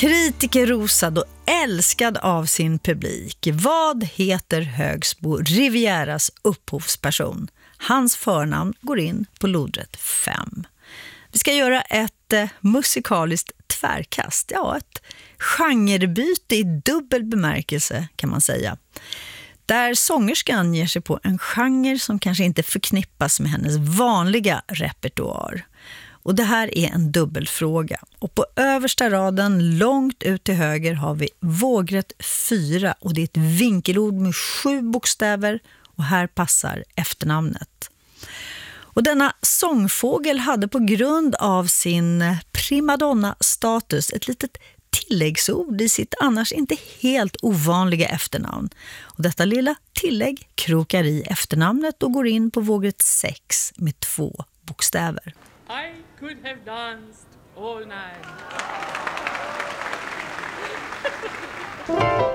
Kritikerrosad och älskad av sin publik. Vad heter Högsbo Rivieras upphovsperson? Hans förnamn går in på lodrätt 5. Vi ska göra ett musikaliskt tvärkast. Ja, ett genrebyte i dubbel bemärkelse kan man säga. Där sångerskan ger sig på en genre som kanske inte förknippas med hennes vanliga repertoar. Och det här är en dubbelfråga. Och på översta raden, långt ut till höger, har vi vågrätt 4. Och det är ett vinkelord med 7 bokstäver. Och här passar efternamnet. Och denna sångfågel hade på grund av sin primadonna-status ett litet tilläggsord i sitt annars inte helt ovanliga efternamn. Och detta lilla tillägg krokar i efternamnet och går in på vågrätt 6 med 2 bokstäver. I could have danced all night.